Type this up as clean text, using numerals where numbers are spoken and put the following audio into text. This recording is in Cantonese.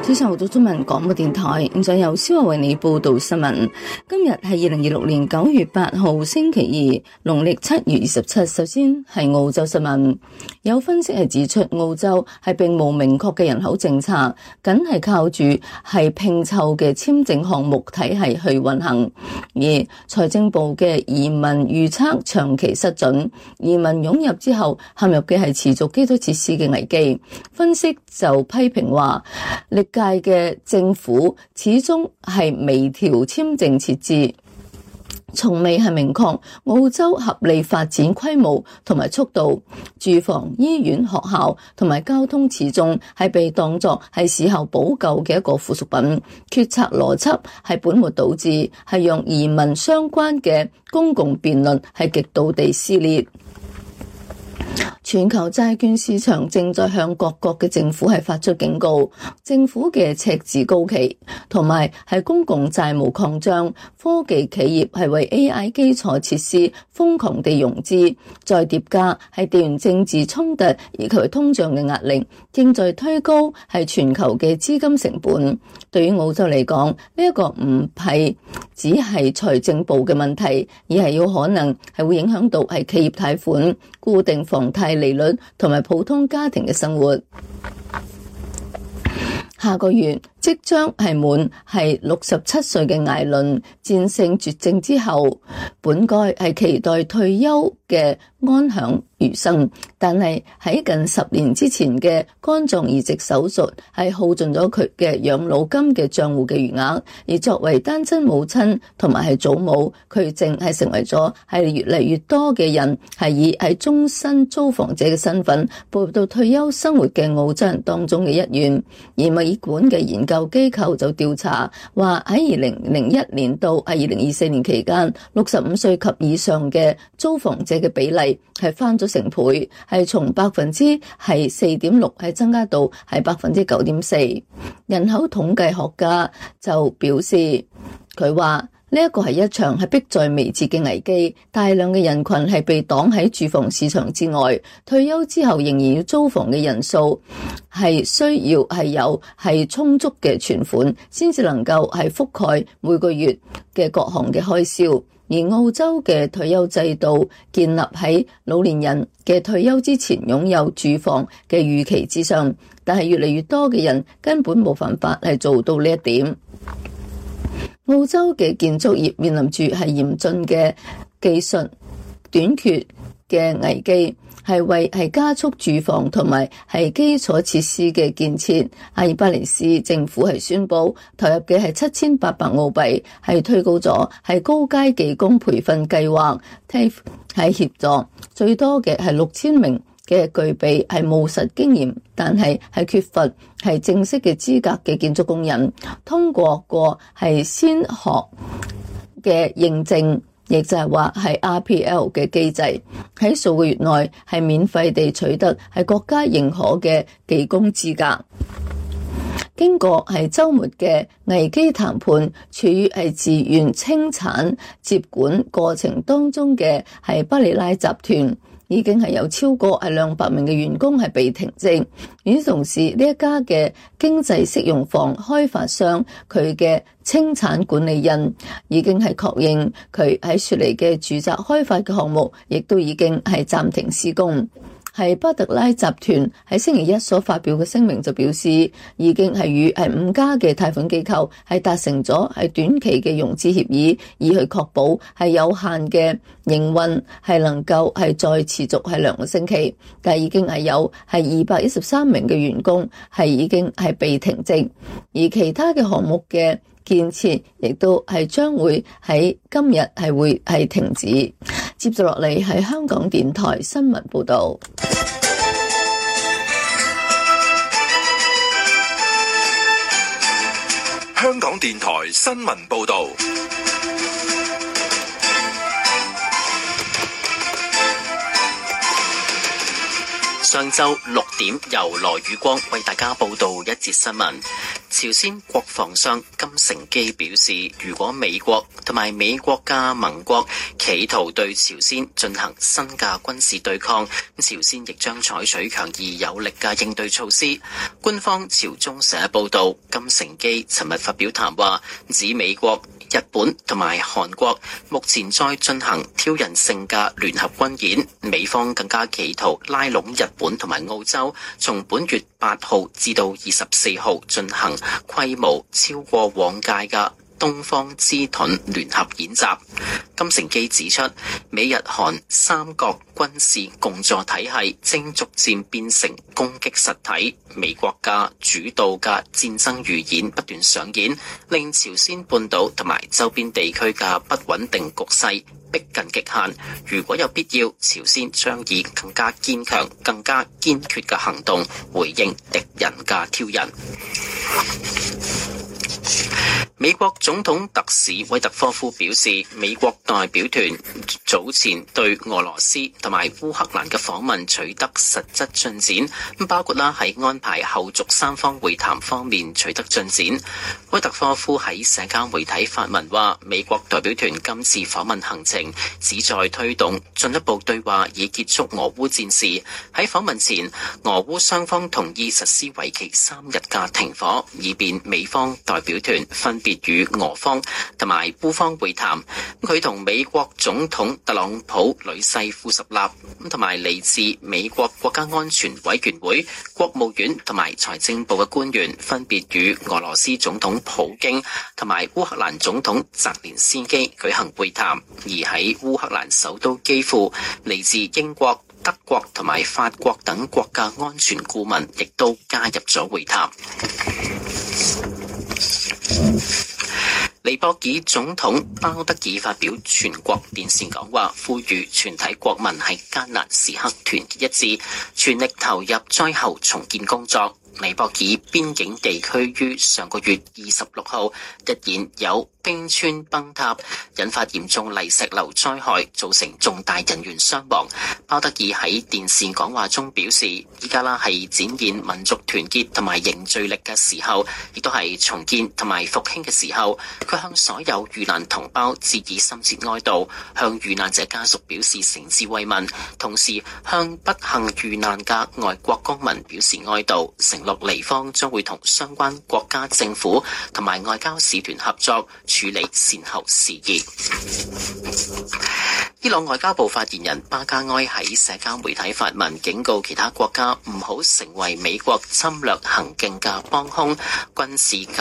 早上好，中文廣播電台，現在由蕭華為你報道新聞。今日係2026年9月8號星期二，農曆7月27。首先係澳洲新聞，有分析係指出，澳洲係並無明確嘅人口政策，僅係靠住係拼湊嘅簽證項目體系去運行。而財政部嘅移民預測長期失準，移民湧入之後陷入嘅係持續基礎設施嘅危機。分析就批評話，歷屆嘅政府始終係微調簽證設置，從未係明確澳洲合理發展規模同埋速度。住房、醫院、學校同埋交通始終係被當作係事後補救嘅一個附屬品。決策邏輯係本末倒置，係讓移民相關嘅公共辯論係極度地撕裂。全球債券市場正在向各國嘅政府係發出警告，政府嘅赤字高企，同埋係公共債務擴張，科技企業係為 AI 基礎設施瘋狂地融資，再疊加係地緣政治衝突以及通脹嘅壓力，正在推高係全球嘅資金成本。對於澳洲嚟講，呢一個唔係只係財政部嘅問題，而係有可能係會影響到係企業貸款、固定房貸利率同埋普通家庭嘅生活。下個月即將係滿係67歲嘅艾倫戰勝絕症之後，本該係期待退休嘅安享餘生，但係喺近10年之前嘅肝臟移植手術係耗盡咗佢嘅養老金嘅賬戶嘅餘額，而作為單親母親同埋係祖母，佢正係成為咗係越嚟越多嘅人係以係終身租房者嘅身份步入到退休生活嘅澳洲人當中嘅一員。而墨爾本嘅研究機構就調查話，喺2001年到2024年期間，65歲及以上嘅租房者嘅比例係翻咗成倍，係從4.6%係增加到係9.4%。人口統計學家就表示，佢話呢一個係一場係迫在眉睫嘅危機，大量嘅人群係被擋喺住房市場之外，退休之後仍然要租房嘅人數係需要係有係充足嘅存款，先至能夠係覆蓋每個月嘅各項嘅開銷。而澳洲嘅退休制度建立喺老年人嘅退休之前擁有住房嘅預期之上，但係越嚟越多嘅人根本冇辦法係做到呢一點。澳洲嘅建築業面臨住係嚴峻嘅技術短缺嘅危機，係為係加速住房同埋係基礎設施嘅建設。阿爾巴尼斯政府係宣布投入嘅係7800澳幣，係推高咗係高階技工培訓計劃，TAFE 係協助最多嘅係6000名嘅具備係務實經驗，但係缺乏係正式嘅資格嘅建築工人，通過係先學嘅認證，亦就係話係 RPL 嘅機制，喺數個月內係免費地取得係國家認可嘅技工資格。經過係週末嘅危機談判，處於係自願清產接管過程當中嘅係巴里拉集團，已經係有超過係200名嘅員工係被停職。與此同時，呢一家嘅經濟適用房開發商佢嘅清產管理人已經係確認佢喺雪梨嘅住宅開發嘅項目，亦都已經係暫停施工。係巴特拉集團喺星期一所發表嘅聲明就表示，已經係與5家嘅貸款機構係達成咗係短期嘅融資協議，以去確保係有限嘅營運係能夠係再持續係2個星期。但係已經係有係213名嘅員工係已經係被停職，而其他嘅項目嘅建設亦都係將會喺今日係會係停止。接住落嚟係香港電台新聞報道。 香港電台新聞報道。 上晝6點，由羅宇光為大家報道一節新聞。朝鮮國防相金成基表示，如果美國同埋美國嘅盟國企圖對朝鮮進行新嘅軍事對抗，朝鮮亦將採取強而有力嘅應對措施。官方朝中社報道，金成基尋日發表談話，指美國、日本同埋韓國目前在進行挑釁性嘅聯合軍演，美方更加企圖拉攏日本同埋澳洲，從本月8號至到24號進行規模超過往屆嘅東方之盾聯合演習。金成基指出，美日韓三國軍事共助體系正逐漸變成攻擊實體，美國嘅主導嘅戰爭預演不斷上演，令朝鮮半島同埋周邊地區嘅不穩定局勢逼近極限。如果有必要，朝鮮將以更加堅強、更加堅決嘅行動回應敵人嘅挑釁。美國總統特使威特科夫表示，美國代表團早前對俄羅斯同埋烏克蘭嘅訪問取得實質進展，包括喺安排後續三方會談方面取得進展。威特科夫喺社交媒體發文話，美國代表團今次訪問行程旨在推動進一步對話，以結束俄烏戰事。喺訪問前，俄烏雙方同意實施為期3日嘅停火，以便美方代表團分別與俄方同埋烏方會談。佢同美國總統特朗普女婿庫什納同埋嚟自美國國家安全委員會、國務院同埋財政部嘅官員分別與俄羅斯總統普京同埋烏克蘭總統澤連斯基舉行會談。而喺烏克蘭首都基輔，嚟自英國、德國同埋法國等國家安全顧問亦都加入咗會談。尼泊爾總統包德爾發表全國電視講話，呼籲全體國民喺艱難時刻團結一致，全力投入災後重建工作。尼泊爾邊境地區於上個月26號日前有冰川崩塌，引發嚴重泥石流災害，造成重大人員傷亡。包德爾喺電視講話中表示，依家係展現民族團結同埋凝聚力嘅時候，亦都係重建同埋復興嘅時候。佢向所有遇難同胞致以深切哀悼，向遇難者家屬表示誠摯慰問，同時向不幸遇難嘅外國公民表示哀悼，承諾尼方將會同相關國家政府同埋外交使團合作處理善後事宜。伊朗外交部發言人巴加埃喺社交媒體發文，警告其他國家唔好成為美國侵略行徑嘅幫兇，軍事介